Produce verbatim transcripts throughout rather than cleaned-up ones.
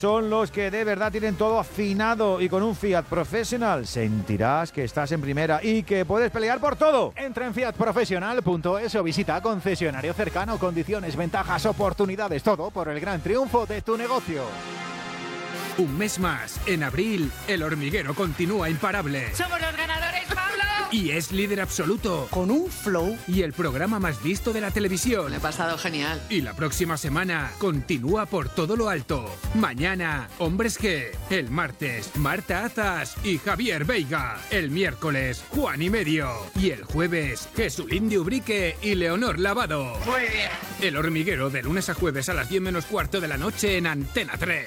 son los que de verdad tienen todo afinado y con un Fiat Professional sentirás que estás en primera y que puedes pelear por todo. Entra en fiat profesional punto es o visita concesionario cercano. Condiciones, ventajas, oportunidades, todo por el gran triunfo de tu negocio. Un mes más, en abril, El Hormiguero continúa imparable. ¡Somos los ganadores, Pablo! Y es líder absoluto. Con un flow. Y el programa más visto de la televisión. Me he pasado genial. Y la próxima semana continúa por todo lo alto. Mañana, Hombres G. El martes, Marta Azas y Javier Veiga. El miércoles, Juan y Medio. Y el jueves, Jesulín de Ubrique y Leonor Lavado. Muy bien. El Hormiguero, de lunes a jueves a las diez menos cuarto de la noche en Antena tres.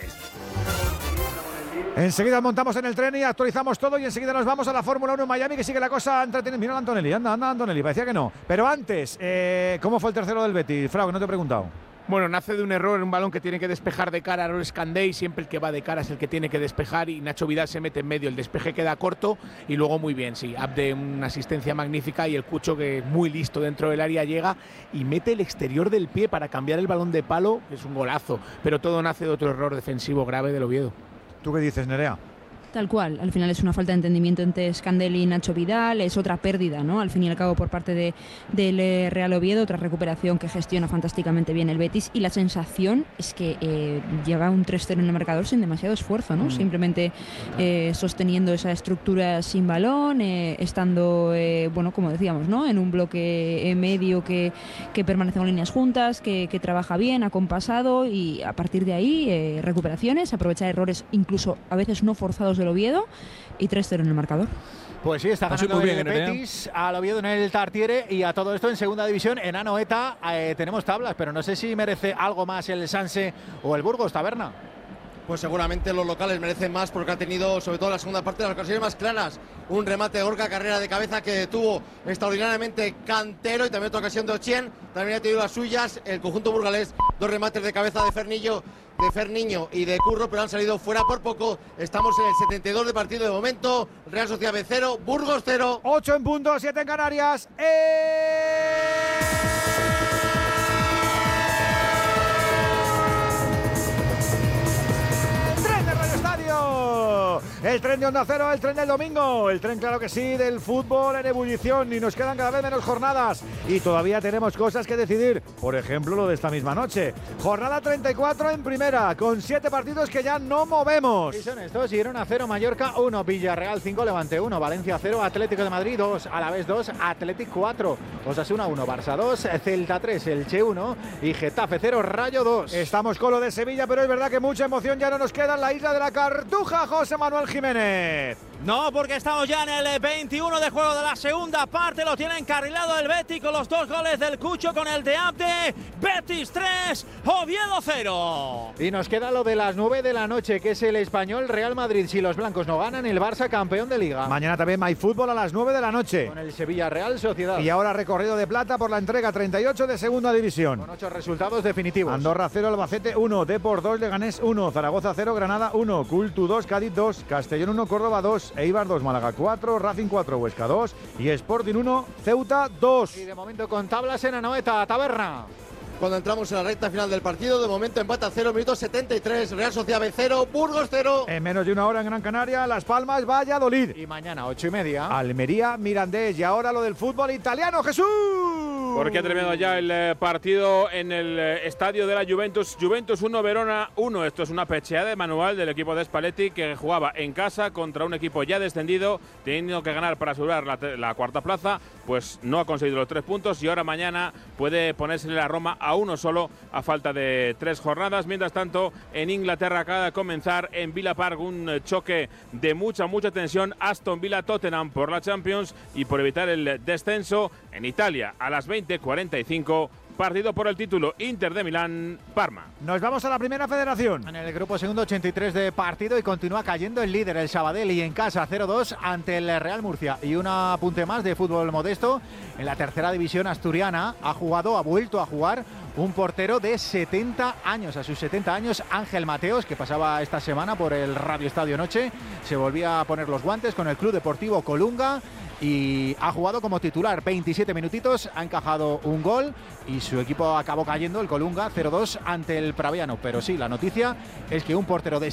Enseguida montamos en el tren y actualizamos todo y enseguida nos vamos a la Fórmula uno en Miami, que sigue la cosa entretenida. Mira a Antonelli, anda, anda Antonelli, parecía que no. Pero antes, eh, ¿cómo fue el tercero del Betis? Frau, que no te he preguntado. Bueno, nace de un error, un balón que tiene que despejar de cara a Loris Candé y siempre el que va de cara es el que tiene que despejar y Nacho Vidal se mete en medio, el despeje queda corto y luego muy bien, sí, Abde una asistencia magnífica y el Cucho que muy listo dentro del área llega y mete el exterior del pie para cambiar el balón de palo, que es un golazo, pero todo nace de otro error defensivo grave del Oviedo. ¿Tú qué dices, Nerea? Tal cual, al final es una falta de entendimiento entre Scandelli y Nacho Vidal, es otra pérdida, ¿no? Al fin y al cabo por parte de, del Real Oviedo, otra recuperación que gestiona fantásticamente bien el Betis y la sensación es que eh, lleva un tres cero en el marcador sin demasiado esfuerzo, ¿no? Mm. Simplemente eh, sosteniendo esa estructura sin balón, eh, estando, eh, bueno, como decíamos, ¿no? En un bloque eh, medio que, que permanece con líneas juntas, que, que trabaja bien, acompasado y a partir de ahí eh, recuperaciones, aprovechar errores incluso a veces no forzados de Oviedo y tres cero en el marcador. Pues sí, está ganando muy bien, el Betis al Oviedo en el Tartiere y a todo esto en segunda división en Anoeta eh, tenemos tablas, pero no sé si merece algo más el Sanse o el Burgos, Taberna. Pues seguramente los locales merecen más porque han tenido, sobre todo en la segunda parte, las ocasiones más claras. Un remate de Gorka, carrera de cabeza que tuvo extraordinariamente Cantero y también otra ocasión de Ochien. También ha tenido las suyas el conjunto burgalés, dos remates de cabeza de Fernillo, de Ferniño y de Curro, pero han salido fuera por poco. Estamos en el setenta y dos de partido de momento. Real Sociedad B cero, Burgos cero. ocho en punto, siete en Canarias. ¡Eh! El tren de Onda Cero, el tren del domingo, el tren, claro que sí, del fútbol en ebullición y nos quedan cada vez menos jornadas y todavía tenemos cosas que decidir, por ejemplo lo de esta misma noche. Jornada treinta y cuatro en primera, con siete partidos que ya no movemos. Y son estos: Girona cero, Mallorca uno, Villarreal cinco, Levante uno, Valencia cero, Atlético de Madrid dos, Alavés dos, Athletic cuatro, Osasuna uno, Barça dos, Celta tres, Elche uno y Getafe cero, Rayo dos. Estamos con lo de Sevilla, pero es verdad que mucha emoción ya no nos queda en la isla de la Cartuja, José Manuel Jiménez. No, porque estamos ya en el veintiuno de juego de la segunda parte. Lo tiene encarrilado el Betis con los dos goles del Cucho, con el de Abde. Betis tres, Oviedo cero. Y nos queda lo de las nueve de la noche, que es el Español Real Madrid. Si los blancos no ganan, el Barça campeón de Liga. Mañana también MyFútbol a las nueve de la noche. Con el Sevilla Real Sociedad. Y ahora recorrido de plata por la entrega treinta y ocho de segunda división. Con ocho resultados definitivos. Andorra cero, Albacete uno, Depor dos, Leganés uno, Zaragoza cero, Granada uno, Cultu dos, Cádiz dos, Castellón uno, Córdoba dos, Eibar dos, Málaga cuatro, Racing cuatro, Huesca dos y Sporting uno, Ceuta dos. Y de momento con tablas en Anoeta, Taberna. Cuando entramos en la recta final del partido, de momento empata cero, minuto setenta y tres, Real Sociedad B cero, Burgos cero. En menos de una hora en Gran Canaria, Las Palmas, Valladolid. Y mañana, ocho y media. Almería, Mirandés. Y ahora lo del fútbol italiano, Jesús. Porque ha terminado ya el eh, partido en el eh, estadio de la Juventus. Juventus uno, Verona uno. Esto es una pecheada de manual del equipo de Spalletti, que jugaba en casa contra un equipo ya descendido, teniendo que ganar para asegurar la, la cuarta plaza. Pues no ha conseguido los tres puntos y ahora mañana puede ponérsele la Roma a uno solo a falta de tres jornadas. Mientras tanto, en Inglaterra acaba de comenzar en Villa Park un choque de mucha, mucha tensión. Aston Villa-Tottenham por la Champions y por evitar el descenso. En Italia, a las veinte cuarenta y cinco, partido por el título, Inter de Milán, Parma. Nos vamos a la primera federación. En el grupo segundo, ochenta y tres de partido y continúa cayendo el líder, el Sabadell, y en casa cero dos ante el Real Murcia. Y un apunte más de fútbol modesto. En la tercera división asturiana ha jugado, ha vuelto a jugar un portero de setenta años. A sus setenta años, Ángel Mateos, que pasaba esta semana por el Radio Estadio Noche, se volvía a poner los guantes con el Club Deportivo Colunga y ha jugado como titular veintisiete minutitos, ha encajado un gol y su equipo acabó cayendo, el Colunga, cero dos ante el Praviano. Pero sí, la noticia es que un portero de